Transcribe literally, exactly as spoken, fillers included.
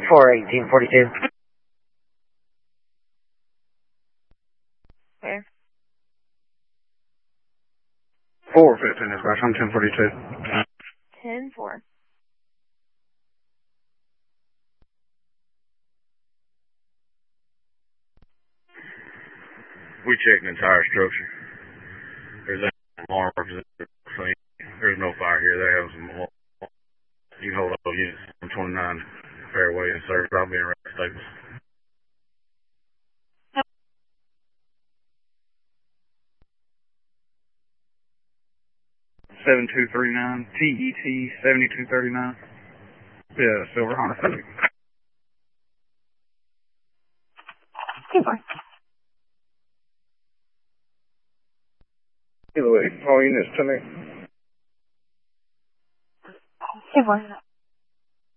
four eighteen forty-two. Where? four fifteen dispatch, I'm ten forty-two. ten four. We checked the entire structure. There's an alarm representative. There's no fire here. They have some alarm. You can hold up units from twenty-nine Fairway and service. I'll be in Red Staples. seven two three nine T E T seventy-two thirty-nine. Yeah, Silver Honda. ten four. Either way, all units to me. ten four.